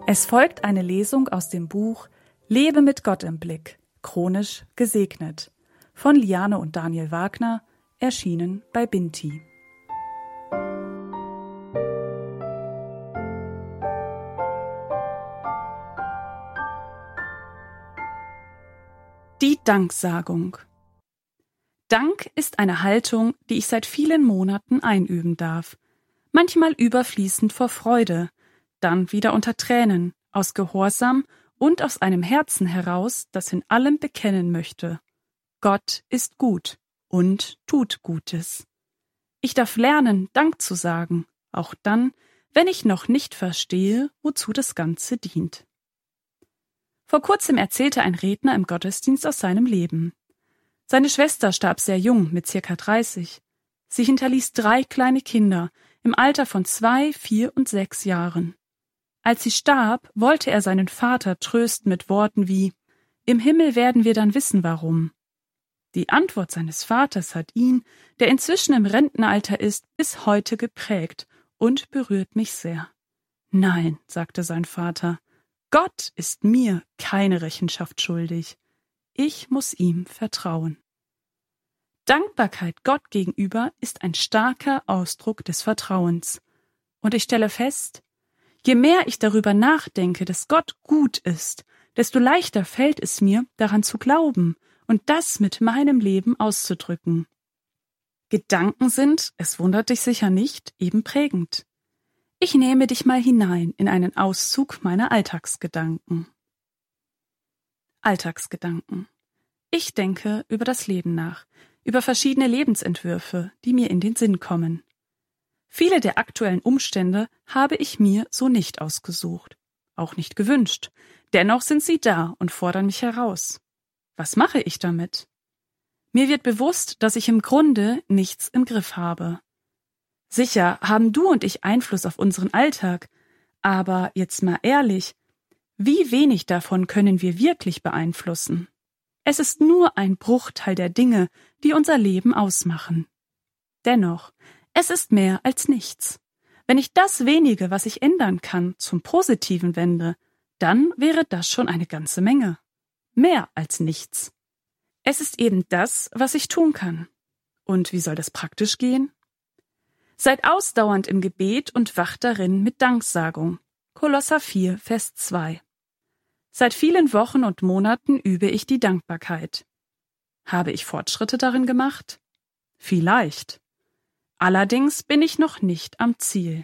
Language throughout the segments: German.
Es folgt eine Lesung aus dem Buch Lebe mit Gott im Blick, chronisch gesegnet, von Liane und Daniel Wagner, erschienen bei Binti. Die Danksagung. Dank ist eine Haltung, die ich seit vielen Monaten einüben darf, manchmal überfließend vor Freude, dann wieder unter Tränen, aus Gehorsam und aus einem Herzen heraus, das in allem bekennen möchte: Gott ist gut und tut Gutes. Ich darf lernen, Dank zu sagen, auch dann, wenn ich noch nicht verstehe, wozu das Ganze dient. Vor kurzem erzählte ein Redner im Gottesdienst aus seinem Leben. Seine Schwester starb sehr jung, mit ca. 30. Sie hinterließ 3 kleine Kinder im Alter von 2, 4 und 6 Jahren. Als sie starb, wollte er seinen Vater trösten mit Worten wie: Im Himmel werden wir dann wissen, warum. Die Antwort seines Vaters hat ihn, der inzwischen im Rentenalter ist, bis heute geprägt und berührt mich sehr. Nein, sagte sein Vater, Gott ist mir keine Rechenschaft schuldig. Ich muss ihm vertrauen. Dankbarkeit Gott gegenüber ist ein starker Ausdruck des Vertrauens. Und ich stelle fest, je mehr ich darüber nachdenke, dass Gott gut ist, desto leichter fällt es mir, daran zu glauben und das mit meinem Leben auszudrücken. Gedanken sind, es wundert dich sicher nicht, eben prägend. Ich nehme dich mal hinein in einen Auszug meiner Alltagsgedanken. Alltagsgedanken. Ich denke über das Leben nach, über verschiedene Lebensentwürfe, die mir in den Sinn kommen. Viele der aktuellen Umstände habe ich mir so nicht ausgesucht, auch nicht gewünscht. Dennoch sind sie da und fordern mich heraus. Was mache ich damit? Mir wird bewusst, dass ich im Grunde nichts im Griff habe. Sicher haben du und ich Einfluss auf unseren Alltag, aber jetzt mal ehrlich, wie wenig davon können wir wirklich beeinflussen? Es ist nur ein Bruchteil der Dinge, die unser Leben ausmachen. Dennoch, es ist mehr als nichts. Wenn ich das wenige, was ich ändern kann, zum Positiven wende, dann wäre das schon eine ganze Menge. Mehr als nichts. Es ist eben das, was ich tun kann. Und wie soll das praktisch gehen? Seid ausdauernd im Gebet und wacht darin mit Danksagung. Kolosser 4, Vers 2. Seit vielen Wochen und Monaten übe ich die Dankbarkeit. Habe ich Fortschritte darin gemacht? Vielleicht. Allerdings bin ich noch nicht am Ziel.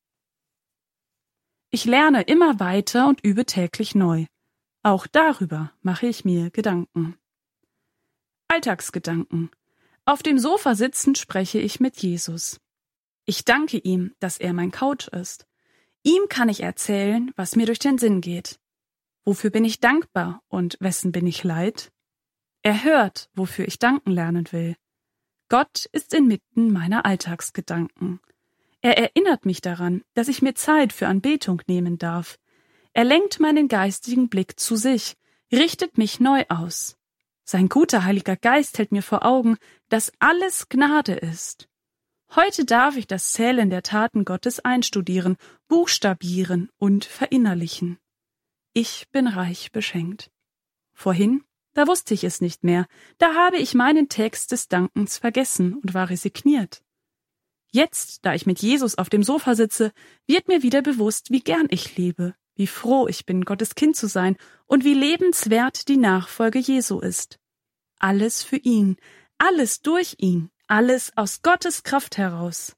Ich lerne immer weiter und übe täglich neu. Auch darüber mache ich mir Gedanken. Alltagsgedanken. Auf dem Sofa sitzend spreche ich mit Jesus. Ich danke ihm, dass er mein Coach ist. Ihm kann ich erzählen, was mir durch den Sinn geht. Wofür bin ich dankbar und wessen bin ich leid? Er hört, wofür ich danken lernen will. Gott ist inmitten meiner Alltagsgedanken. Er erinnert mich daran, dass ich mir Zeit für Anbetung nehmen darf. Er lenkt meinen geistigen Blick zu sich, richtet mich neu aus. Sein guter Heiliger Geist hält mir vor Augen, dass alles Gnade ist. Heute darf ich das Zählen der Taten Gottes einstudieren, buchstabieren und verinnerlichen. Ich bin reich beschenkt. Vorhin, da wusste ich es nicht mehr, da habe ich meinen Text des Dankens vergessen und war resigniert. Jetzt, da ich mit Jesus auf dem Sofa sitze, wird mir wieder bewusst, wie gern ich lebe, wie froh ich bin, Gottes Kind zu sein und wie lebenswert die Nachfolge Jesu ist. Alles für ihn, alles durch ihn, alles aus Gottes Kraft heraus.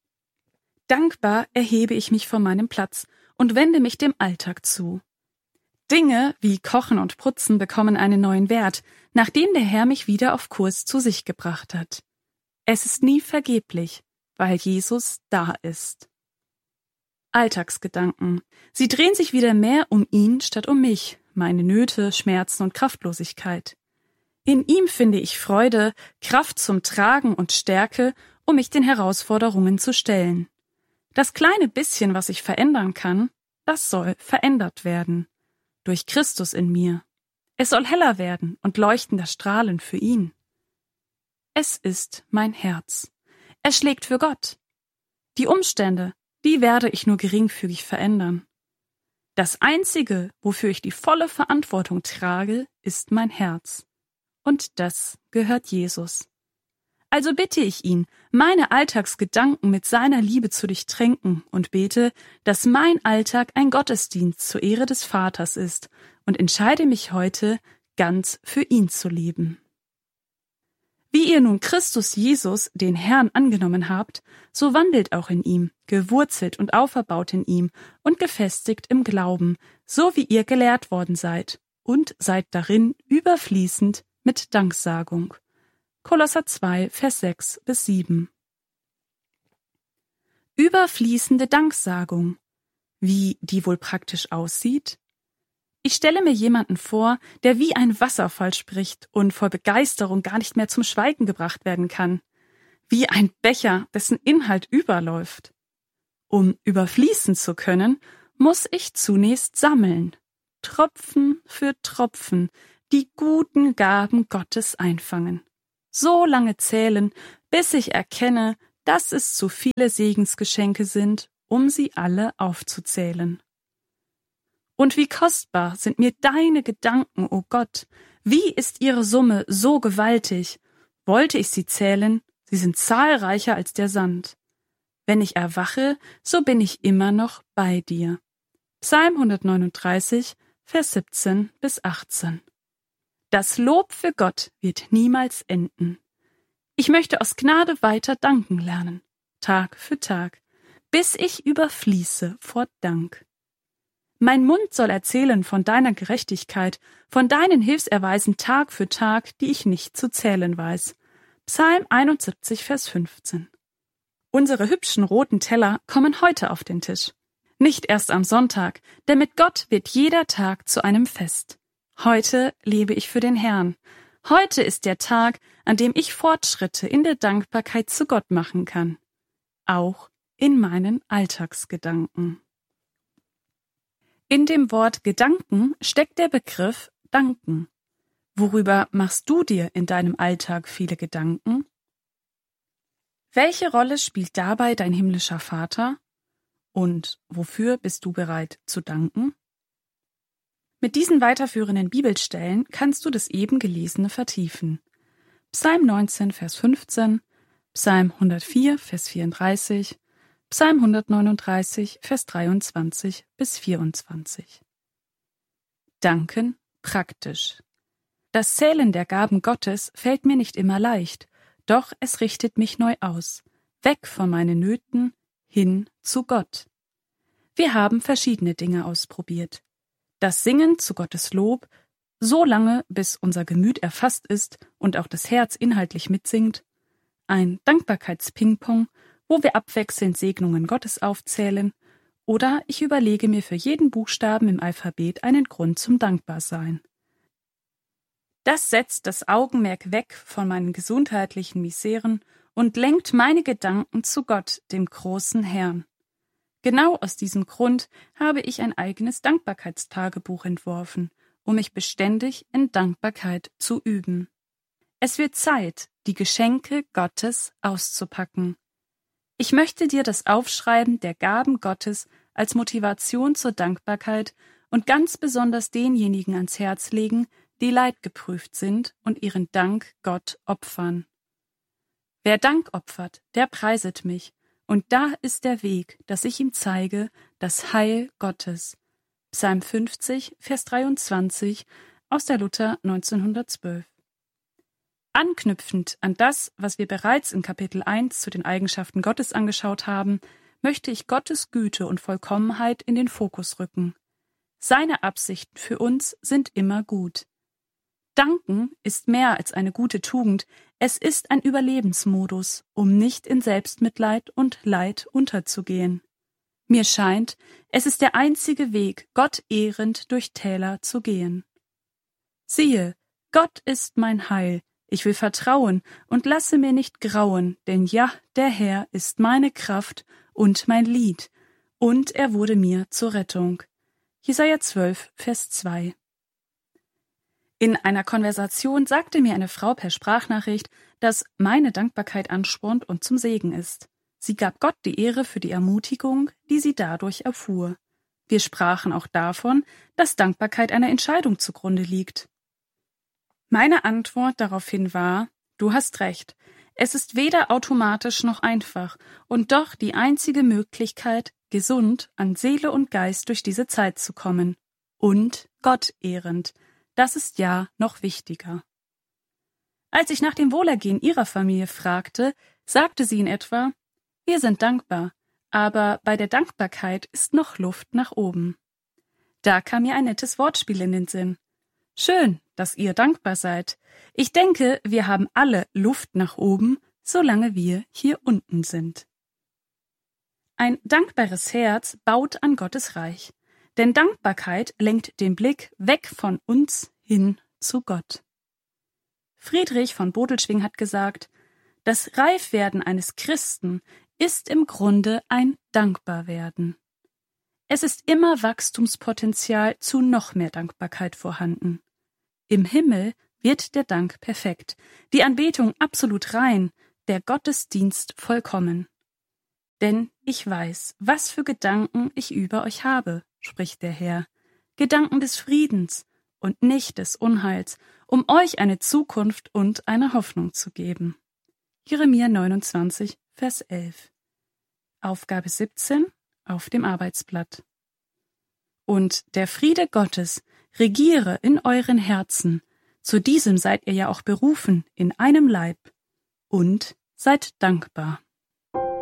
Dankbar erhebe ich mich von meinem Platz und wende mich dem Alltag zu. Dinge wie Kochen und Putzen bekommen einen neuen Wert, nachdem der Herr mich wieder auf Kurs zu sich gebracht hat. Es ist nie vergeblich, weil Jesus da ist. Alltagsgedanken. Sie drehen sich wieder mehr um ihn statt um mich, meine Nöte, Schmerzen und Kraftlosigkeit. In ihm finde ich Freude, Kraft zum Tragen und Stärke, um mich den Herausforderungen zu stellen. Das kleine bisschen, was ich verändern kann, das soll verändert werden. Durch Christus in mir. Es soll heller werden und leuchtender strahlen für ihn. Es ist mein Herz. Es schlägt für Gott. Die Umstände, die werde ich nur geringfügig verändern. Das Einzige, wofür ich die volle Verantwortung trage, ist mein Herz. Und das gehört Jesus. Also bitte ich ihn, meine Alltagsgedanken mit seiner Liebe zu durchtränken und bete, dass mein Alltag ein Gottesdienst zur Ehre des Vaters ist und entscheide mich heute, ganz für ihn zu leben. Wie ihr nun Christus Jesus, den Herrn, angenommen habt, so wandelt auch in ihm, gewurzelt und auferbaut in ihm und gefestigt im Glauben, so wie ihr gelehrt worden seid, und seid darin überfließend mit Danksagung. Kolosser 2, Vers 6 bis 7. Überfließende Danksagung. Wie die wohl praktisch aussieht? Ich stelle mir jemanden vor, der wie ein Wasserfall spricht und vor Begeisterung gar nicht mehr zum Schweigen gebracht werden kann. Wie ein Becher, dessen Inhalt überläuft. Um überfließen zu können, muss ich zunächst sammeln. Tropfen für Tropfen die guten Gaben Gottes einfangen. So lange zählen, bis ich erkenne, dass es zu viele Segensgeschenke sind, um sie alle aufzuzählen. Und wie kostbar sind mir deine Gedanken, o Gott! Wie ist ihre Summe so gewaltig? Wollte ich sie zählen, sie sind zahlreicher als der Sand. Wenn ich erwache, so bin ich immer noch bei dir. Psalm 139, Vers 17 bis 18. Das Lob für Gott wird niemals enden. Ich möchte aus Gnade weiter danken lernen, Tag für Tag, bis ich überfließe vor Dank. Mein Mund soll erzählen von deiner Gerechtigkeit, von deinen Hilfserweisen Tag für Tag, die ich nicht zu zählen weiß. Psalm 71, Vers 15. Unsere hübschen roten Teller kommen heute auf den Tisch. Nicht erst am Sonntag, denn mit Gott wird jeder Tag zu einem Fest. Heute lebe ich für den Herrn. Heute ist der Tag, an dem ich Fortschritte in der Dankbarkeit zu Gott machen kann. Auch in meinen Alltagsgedanken. In dem Wort Gedanken steckt der Begriff Danken. Worüber machst du dir in deinem Alltag viele Gedanken? Welche Rolle spielt dabei dein himmlischer Vater? Und wofür bist du bereit zu danken? Mit diesen weiterführenden Bibelstellen kannst du das eben Gelesene vertiefen. Psalm 19, Vers 15, Psalm 104, Vers 34, Psalm 139, Vers 23 bis 24. Danken praktisch. Das Zählen der Gaben Gottes fällt mir nicht immer leicht, doch es richtet mich neu aus, weg von meinen Nöten, hin zu Gott. Wir haben verschiedene Dinge ausprobiert. Das Singen zu Gottes Lob, so lange, bis unser Gemüt erfasst ist und auch das Herz inhaltlich mitsingt, ein Dankbarkeits-Ping-Pong, wo wir abwechselnd Segnungen Gottes aufzählen, oder ich überlege mir für jeden Buchstaben im Alphabet einen Grund zum Dankbarsein. Das setzt das Augenmerk weg von meinen gesundheitlichen Miseren und lenkt meine Gedanken zu Gott, dem großen Herrn. Genau aus diesem Grund habe ich ein eigenes Dankbarkeitstagebuch entworfen, um mich beständig in Dankbarkeit zu üben. Es wird Zeit, die Geschenke Gottes auszupacken. Ich möchte dir das Aufschreiben der Gaben Gottes als Motivation zur Dankbarkeit und ganz besonders denjenigen ans Herz legen, die leidgeprüft sind und ihren Dank Gott opfern. Wer Dank opfert, der preiset mich, und da ist der Weg, dass ich ihm zeige, das Heil Gottes. Psalm 50, Vers 23 aus der Luther 1912. Anknüpfend an das, was wir bereits in Kapitel 1 zu den Eigenschaften Gottes angeschaut haben, möchte ich Gottes Güte und Vollkommenheit in den Fokus rücken. Seine Absichten für uns sind immer gut. Danken ist mehr als eine gute Tugend, es ist ein Überlebensmodus, um nicht in Selbstmitleid und Leid unterzugehen. Mir scheint, es ist der einzige Weg, Gott ehrend durch Täler zu gehen. Siehe, Gott ist mein Heil, ich will vertrauen und lasse mir nicht grauen, denn ja, der Herr ist meine Kraft und mein Lied, und er wurde mir zur Rettung. Jesaja 12, Vers 2. In einer Konversation sagte mir eine Frau per Sprachnachricht, dass meine Dankbarkeit anspornt und zum Segen ist. Sie gab Gott die Ehre für die Ermutigung, die sie dadurch erfuhr. Wir sprachen auch davon, dass Dankbarkeit einer Entscheidung zugrunde liegt. Meine Antwort daraufhin war: Du hast recht. Es ist weder automatisch noch einfach und doch die einzige Möglichkeit, gesund an Seele und Geist durch diese Zeit zu kommen. Und Gott ehrend. Das ist ja noch wichtiger. Als ich nach dem Wohlergehen ihrer Familie fragte, sagte sie in etwa: Wir sind dankbar, aber bei der Dankbarkeit ist noch Luft nach oben. Da kam mir ein nettes Wortspiel in den Sinn. Schön, dass ihr dankbar seid. Ich denke, wir haben alle Luft nach oben, solange wir hier unten sind. Ein dankbares Herz baut an Gottes Reich, denn Dankbarkeit lenkt den Blick weg von uns hin zu Gott. Friedrich von Bodelschwingh hat gesagt, das Reifwerden eines Christen ist im Grunde ein Dankbarwerden. Es ist immer Wachstumspotenzial zu noch mehr Dankbarkeit vorhanden. Im Himmel wird der Dank perfekt, die Anbetung absolut rein, der Gottesdienst vollkommen. Denn ich weiß, was für Gedanken ich über euch habe, spricht der Herr, Gedanken des Friedens und nicht des Unheils, um euch eine Zukunft und eine Hoffnung zu geben. Jeremia 29, Vers 11. Aufgabe 17 auf dem Arbeitsblatt. Und der Friede Gottes regiere in euren Herzen, zu diesem seid ihr ja auch berufen in einem Leib, und seid dankbar.